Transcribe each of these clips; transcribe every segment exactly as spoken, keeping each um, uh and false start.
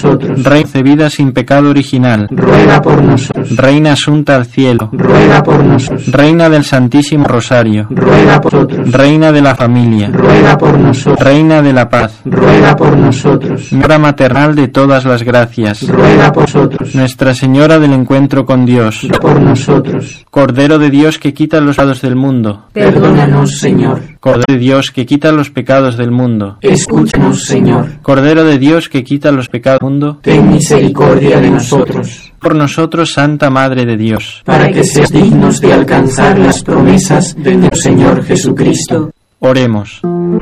nosotros. Reina concebida sin pecado original, ruega por nosotros. Reina asunta al cielo, ruega por nosotros. Reina del Santísimo Rosario, ruega por nosotros. Reina de la familia, ruega por nosotros. Reina de la paz, ruega por nosotros. Señora maternal de todas las gracias, ruega por nosotros. Nuestra Señora del encuentro con Dios, ruega por nosotros. Cordero de Dios que quita los pecados del mundo, perdónanos, Señor. Cordero de Dios que quita los pecados del mundo, escúchanos, Señor. Cordero de Dios que quita los pecados del mundo, ten misericordia de nosotros. Por nosotros, Santa Madre de Dios, para que seas dignos de alcanzar las promesas de nuestro Señor Jesucristo. Oremos.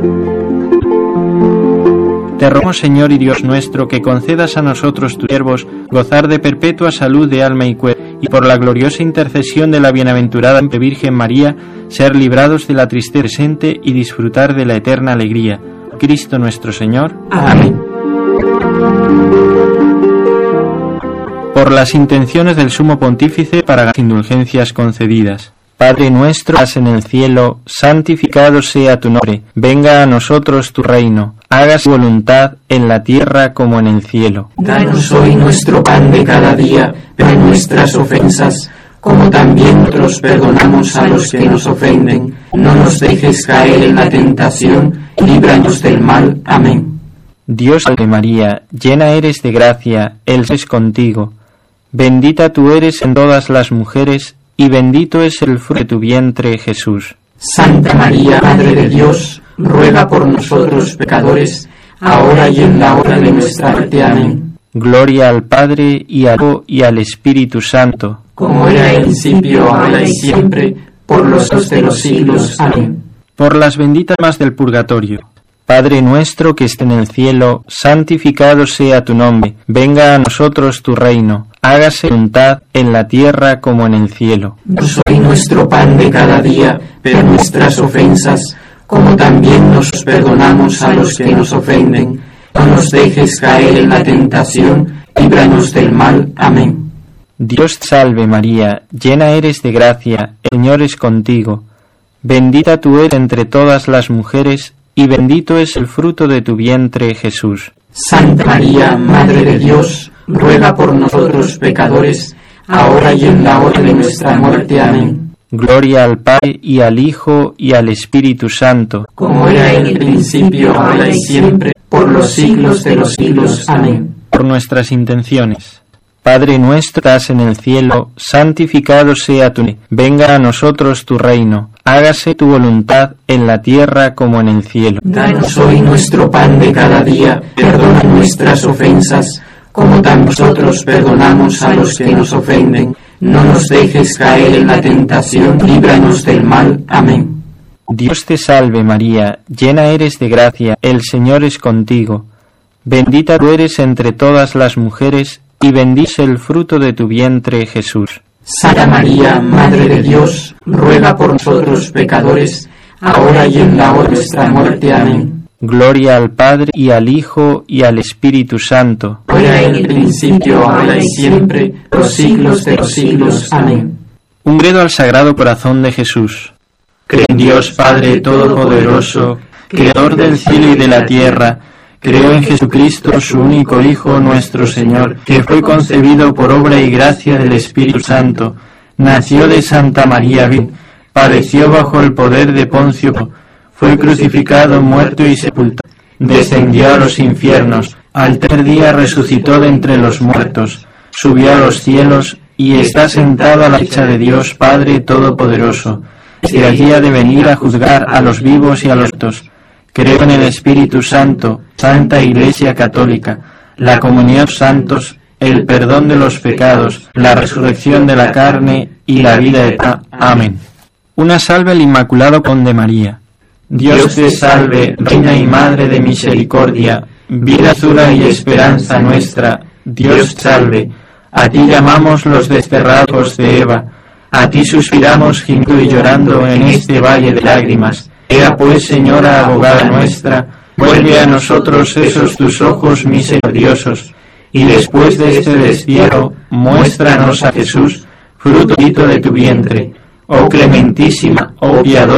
Te rogamos, Señor y Dios nuestro, que concedas a nosotros, tus siervos, gozar de perpetua salud de alma y cuerpo, y por la gloriosa intercesión de la bienaventurada Virgen María, ser librados de la tristeza presente y disfrutar de la eterna alegría. Cristo nuestro Señor. Amén. Por las intenciones del Sumo Pontífice para las indulgencias concedidas. Padre nuestro, que estás en el cielo, santificado sea tu nombre. Venga a nosotros tu reino. Hágase tu voluntad en la tierra como en el cielo. Danos hoy nuestro pan de cada día, perdona nuestras ofensas, como también nosotros perdonamos a los que nos ofenden. No nos dejes caer en la tentación, y líbranos del mal. Amén. Dios salve María, llena eres de gracia, el Señor es contigo. Bendita tú eres en todas las mujeres, y bendito es el fruto de tu vientre, Jesús. Santa María, Madre de Dios, ruega por nosotros pecadores, ahora y en la hora de nuestra muerte. Amén. Gloria al Padre, y al Hijo, y al Espíritu Santo, como era en el principio, ahora y siempre, por los siglos de los siglos. Amén. Por las benditas almas del purgatorio. Padre nuestro que estás en el cielo, santificado sea tu nombre. Venga a nosotros tu reino. Hágase tu voluntad en la tierra como en el cielo. Danos hoy nuestro pan de cada día, perdona nuestras ofensas, como también nos perdonamos a los que nos ofenden. No nos dejes caer en la tentación, líbranos del mal. Amén. Dios te salve María, llena eres de gracia, el Señor es contigo. Bendita tú eres entre todas las mujeres, y bendito es el fruto de tu vientre, Jesús. Santa María, Madre de Dios, ruega por nosotros pecadores, ahora y en la hora de nuestra muerte. Amén. Gloria al Padre, y al Hijo, y al Espíritu Santo, como era en el principio, ahora y siempre, por los siglos de los siglos. Amén. Por nuestras intenciones. Padre nuestro que estás en el cielo, santificado sea tu nombre. Venga a nosotros tu reino. Hágase tu voluntad en la tierra como en el cielo. Danos hoy nuestro pan de cada día. Perdona nuestras ofensas, como también nosotros perdonamos a los que nos ofenden. No nos dejes caer en la tentación, líbranos del mal. Amén. Dios te salve María, llena eres de gracia, el Señor es contigo. Bendita tú eres entre todas las mujeres, y bendito es el fruto de tu vientre, Jesús. Santa María, Madre de Dios, ruega por nosotros pecadores, ahora y en la hora de nuestra muerte. Amén. Gloria al Padre, y al Hijo, y al Espíritu Santo, como era en el principio, ahora y siempre, por los siglos de los siglos. Amén. Un credo al Sagrado Corazón de Jesús. Creo en Dios Padre Todopoderoso, Creador del cielo y de la tierra. Creo en Jesucristo, su único Hijo, nuestro Señor, que fue concebido por obra y gracia del Espíritu Santo. Nació de Santa María Virgen, padeció bajo el poder de Poncio Pilato, fue crucificado, muerto y sepultado. Descendió a los infiernos, al tercer día resucitó de entre los muertos, subió a los cielos y está sentado a la derecha de Dios Padre Todopoderoso. Desde allí ha de venir a juzgar a los vivos y a los muertos. Creo en el Espíritu Santo, Santa Iglesia Católica, la comunión de los santos, el perdón de los pecados, la resurrección de la carne y la vida eterna. Amén. Una salve al Inmaculado Corazón de María. Dios te salve, Reina y Madre de misericordia, vida, dulzura y esperanza nuestra. Dios te salve. A ti llamamos los desterrados de Eva, a ti suspiramos gimiendo y llorando en este valle de lágrimas. Ea pues, Señora abogada nuestra, vuelve a nosotros esos tus ojos misericordiosos, y después de este destierro, muéstranos a Jesús, fruto de tu vientre. Oh clementísima, oh piadosa